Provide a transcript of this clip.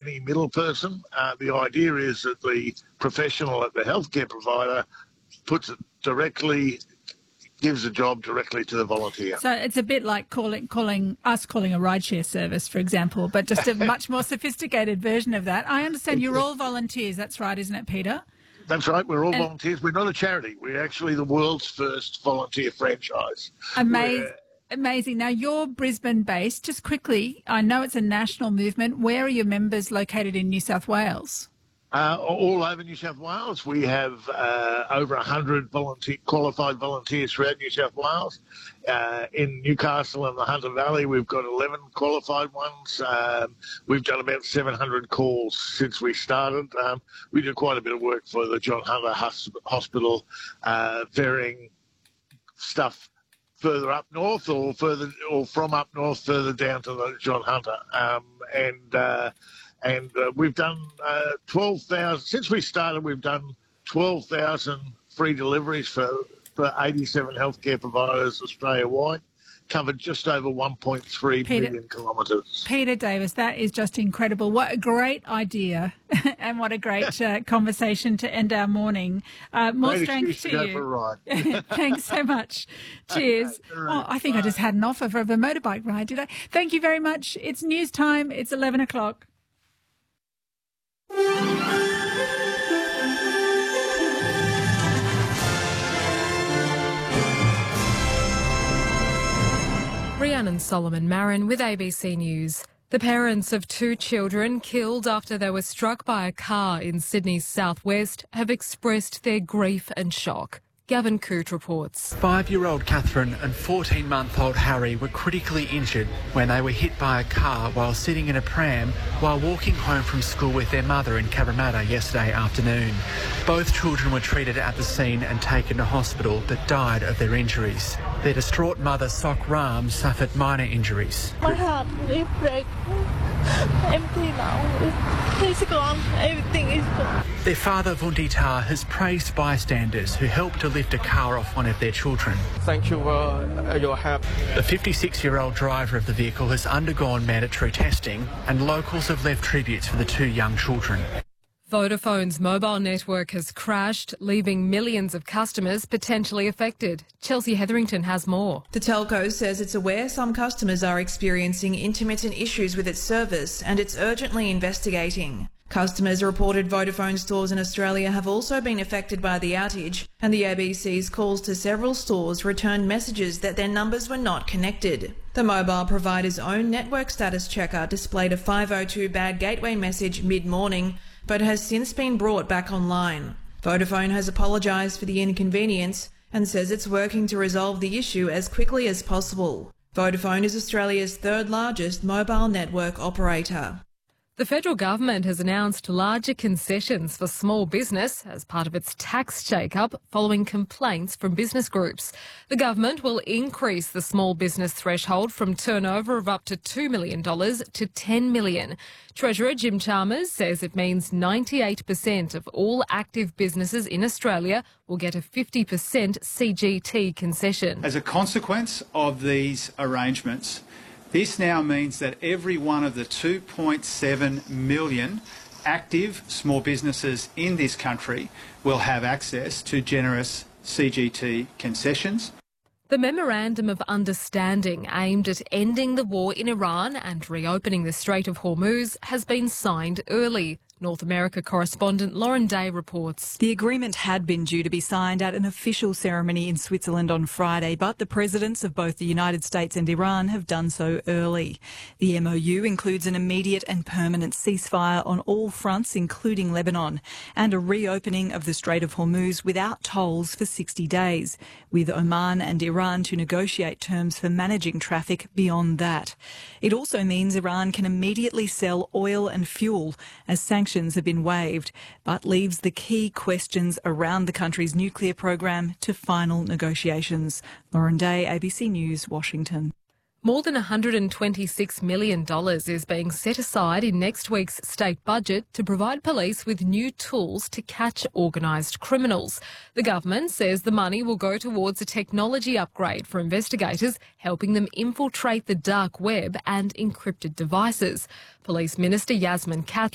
any middle person. The idea is that the professional at the healthcare provider puts it directly, gives a job directly to the volunteer. So it's a bit like calling a rideshare service, for example, but just a much more sophisticated version of that. I understand you're all volunteers. That's right, isn't it, Peter? That's right. We're all volunteers. We're not a charity. We're actually the world's first volunteer franchise. Amazing. Now, you're Brisbane-based. Just quickly, I know it's a national movement. Where are your members located in New South Wales? All over New South Wales. We have over 100 qualified volunteers throughout New South Wales. In Newcastle and the Hunter Valley, we've got 11 qualified ones. We've done about 700 calls since we started. We do quite a bit of work for the John Hunter Hospital, varying stuff further up north or from up north further down to the John Hunter. And we've done 12,000, since we started, we've done 12,000 free deliveries for 87 healthcare providers Australia-wide, covered just over 1.3 million kilometres. Peter Davis, that is just incredible. What a great idea and what a great conversation to end our morning. More strength to you. For a ride. Thanks so much. Cheers. Oh, I think I just had an offer for a motorbike ride, did I? Thank you very much. It's news time. It's 11 o'clock. Rhiannon Solomon Marin with ABC News. The parents of two children killed after they were struck by a car in Sydney's southwest have expressed their grief and shock. Gavin Coote reports. 5-year-old Catherine and 14-month-old Harry were critically injured when they were hit by a car while sitting in a pram while walking home from school with their mother in Cabramatta yesterday afternoon. Both children were treated at the scene and taken to hospital but died of their injuries. Their distraught mother, Sok Ram, suffered minor injuries. My heart is breaking. Empty now. It's gone. Everything is gone. Their father, Vunditar, has praised bystanders who helped to lift a car off one of their children. Thank you for your help. The 56-year-old driver of the vehicle has undergone mandatory testing and locals have left tributes for the two young children. Vodafone's mobile network has crashed, leaving millions of customers potentially affected. Chelsea Hetherington has more. The telco says it's aware some customers are experiencing intermittent issues with its service and it's urgently investigating. Customers reported Vodafone stores in Australia have also been affected by the outage, and the ABC's calls to several stores returned messages that their numbers were not connected. The mobile provider's own network status checker displayed a 502 bad gateway message mid-morning, but has since been brought back online. Vodafone has apologised for the inconvenience and says it's working to resolve the issue as quickly as possible. Vodafone is Australia's third largest mobile network operator. The federal government has announced larger concessions for small business as part of its tax shake-up following complaints from business groups. The government will increase the small business threshold from turnover of up to $2 million to $10 million. Treasurer Jim Chalmers says it means 98% of all active businesses in Australia will get a 50% CGT concession. As a consequence of these arrangements, this now means that every one of the 2.7 million active small businesses in this country will have access to generous CGT concessions. The Memorandum of Understanding aimed at ending the war in Iran and reopening the Strait of Hormuz has been signed early. North America correspondent Lauren Day reports. The agreement had been due to be signed at an official ceremony in Switzerland on Friday, but the presidents of both the United States and Iran have done so early. The MOU includes an immediate and permanent ceasefire on all fronts, including Lebanon, and a reopening of the Strait of Hormuz without tolls for 60 days, with Oman and Iran to negotiate terms for managing traffic beyond that. It also means Iran can immediately sell oil and fuel as sanctions have been waived, but leaves the key questions around the country's nuclear program to final negotiations. Lauren Day, ABC News, Washington. More than $126 million is being set aside in next week's state budget to provide police with new tools to catch organised criminals. The government says the money will go towards a technology upgrade for investigators, helping them infiltrate the dark web and encrypted devices. Police Minister Yasmin Catley